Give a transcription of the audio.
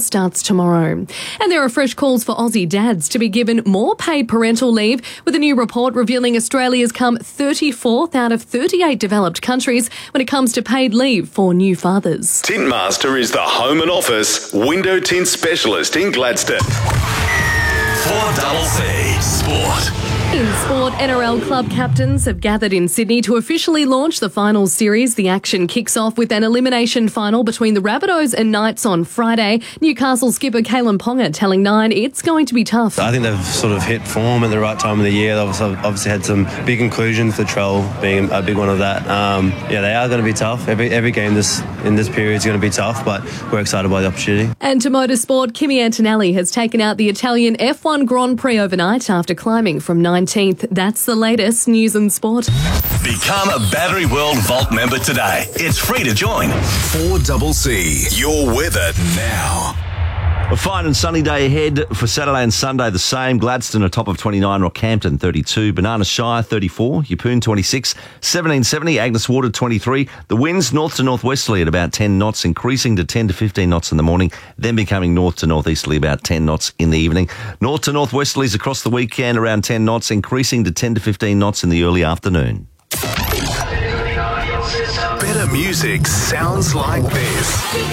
starts tomorrow. And there are fresh calls for Aussie dads to be given more paid parental leave, with a new report revealing Australia's come 34th out of 38 developed countries when it comes to paid leave for new fathers. Tintmaster is the home and office window tint specialist in Gladstone. 4CC Sport. In sport, NRL club captains have gathered in Sydney to officially launch the finals series. The action kicks off with an elimination final between the Rabbitohs and Knights on Friday. Newcastle skipper Kalen Ponga telling Nine it's going to be tough. I think they've sort of hit form at the right time of the year. They've obviously had some big inclusions, the Trell being a big one of that. They are going to be tough. Every game in this period is going to be tough, but we're excited by the opportunity. And to motorsport, Kimi Antonelli has taken out the Italian F1 Grand Prix overnight after climbing from 19th. That's the latest news and sport. Become a Battery World Vault member today. It's free to join. 4CC. Your weather now. A fine and sunny day ahead for Saturday and Sunday. The same. Gladstone a top of 29, Rockhampton 32, Banana Shire 34, Yeppoon 26, 1770, Agnes Water 23. The winds north to northwesterly at about 10 knots, increasing to 10 to 15 knots in the morning, then becoming north to northeasterly about 10 knots in the evening. North to northwesterlies across the weekend around 10 knots, increasing to 10 to 15 knots in the early afternoon. Better music sounds like this.